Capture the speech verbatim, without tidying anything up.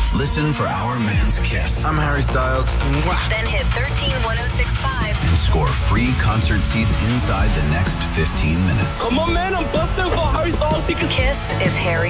Listen for Our Man's Kiss. I'm Harry Styles. Mwah. Then hit thirteen one oh six five. And score free concert seats inside the next fifteen minutes. Come on, man, I'm busting for Harry Styles. Kiss is Harry